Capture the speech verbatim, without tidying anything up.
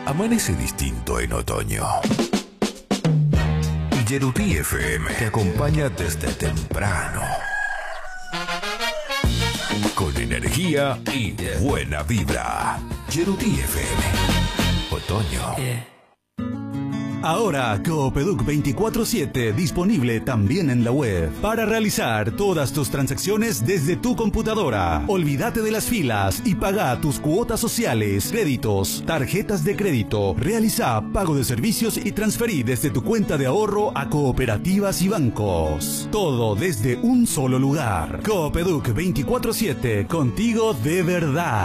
amanece distinto en otoño. Y Yerutí F M te acompaña desde temprano. Con energía y buena vibra. Yerutí F M. Otoño. Yeah. Ahora Coopeduc veinticuatro siete disponible también en la web para realizar todas tus transacciones desde tu computadora. Olvídate de las filas y paga tus cuotas sociales, créditos, tarjetas de crédito. Realiza pago de servicios y transferí desde tu cuenta de ahorro a cooperativas y bancos. Todo desde un solo lugar. Coopeduc veinticuatro siete, contigo de verdad.